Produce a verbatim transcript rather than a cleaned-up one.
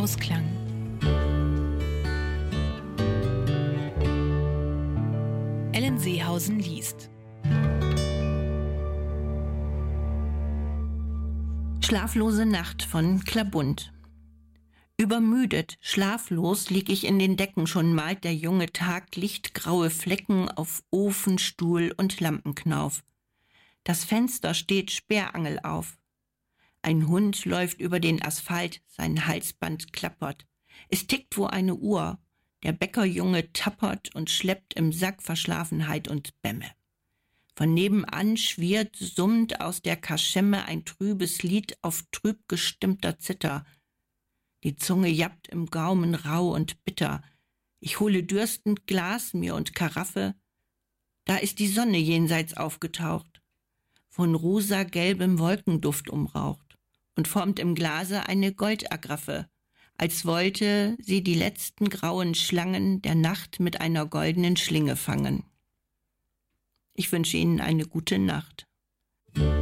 Ausklang. Ellen Seehausen liest. Schlaflose Nacht von Klabund. Übermüdet, schlaflos lieg ich in den Decken, schon malt der junge Tag lichtgraue Flecken auf Ofen, Stuhl und Lampenknauf. Das Fenster steht Sperrangel auf. Ein Hund läuft über den Asphalt, sein Halsband klappert. Es tickt wo eine Uhr. Der Bäckerjunge tappert und schleppt im Sack Verschlafenheit und Bämme. Von nebenan schwirrt, summt aus der Kaschemme ein trübes Lied auf trüb gestimmter Zither. Die Zunge jappt im Gaumen rau und bitter. Ich hole dürstend Glas mir und Karaffe. Da ist die Sonne jenseits aufgetaucht, von rosa-gelbem Wolkenduft umraucht und formt im Glase eine Goldagraffe, als wollte sie die letzten grauen Schlangen der Nacht mit einer goldenen Schlinge fangen. Ich wünsche Ihnen eine gute Nacht.